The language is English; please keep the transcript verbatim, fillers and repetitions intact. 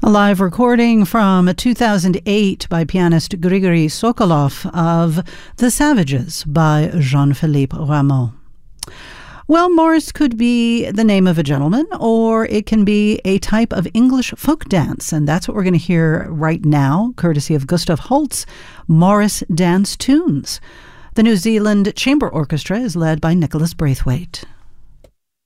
A live recording from two thousand eight by pianist Grigory Sokolov of The Savages by Jean-Philippe Rameau. Well, Morris could be the name of a gentleman, or it can be a type of English folk dance, and that's what we're going to hear right now, courtesy of Gustav Holst's Morris Dance Tunes. The New Zealand Chamber Orchestra is led by Nicholas Braithwaite.